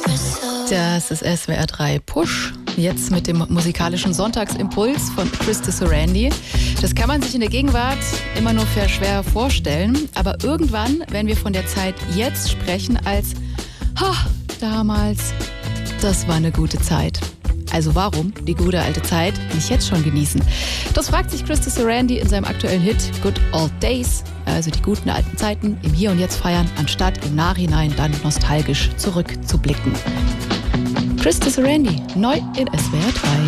Das ist SWR 3 Push. Jetzt mit dem musikalischen Sonntagsimpuls von Krista Sorandi. Das kann man sich in der Gegenwart immer nur schwer vorstellen. Aber irgendwann werden wir von der Zeit jetzt sprechen als damals, das war eine gute Zeit. Also warum die gute alte Zeit nicht jetzt schon genießen? Das fragt sich Krista Sorandi in seinem aktuellen Hit Good Old Days. Also die guten alten Zeiten im Hier und Jetzt feiern, anstatt im Nachhinein dann nostalgisch zurückzublicken. Krista Sorandi, neu in SWR 3.